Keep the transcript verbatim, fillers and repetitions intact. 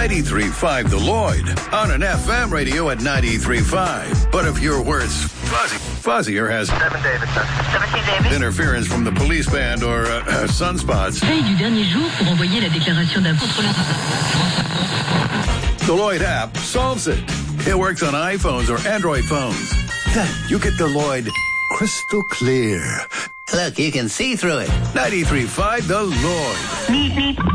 ninety-three point five The Lloyd, on an F M radio at ninety-three point five. But if your word's fuzzy, fuzzy or has Seven Davidson. seventeen David. interference from the police band or uh, uh, sunspots, Veille du dernier jour pour envoyer la déclaration d'impôt pour la... the Lloyd app solves it. It works on iPhones or Android phones. Then you get the Lloyd crystal clear. Look, you can see through it. ninety-three point five The Lloyd. Meep, meep.